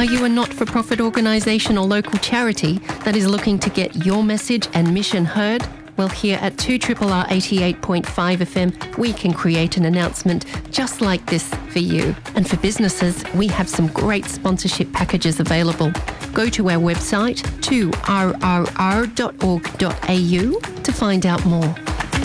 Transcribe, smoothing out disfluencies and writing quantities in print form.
Are you a not-for-profit organisation or local charity that is looking to get your message and mission heard? Well, here at 2RRR 88.5 FM, we can create an announcement just like this for you. And for businesses, we have some great sponsorship packages available. Go to our website, 2rrr.org.au, to find out more.